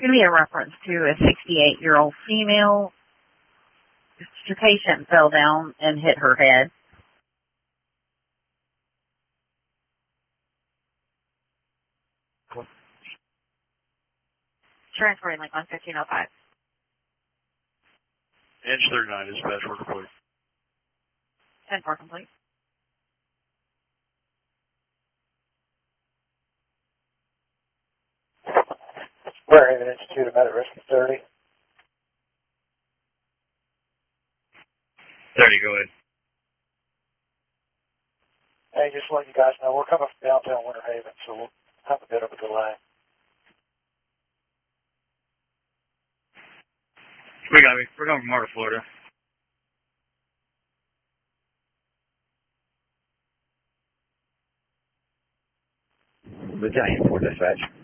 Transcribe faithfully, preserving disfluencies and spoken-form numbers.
going to be a reference to a sixty-eight-year-old female. Her patient fell down and hit her head. Transferring like on fifteen oh five. Inch thirty-nine, dispatch work complete. ten four complete. Fairhaven Institute of Medic Rescue thirty. thirty, go ahead. Hey, just to let you guys know, we're coming from downtown Winter Haven, so we'll have a bit of a delay. We got me. We're going from Marta, Florida. Battalion four dispatch.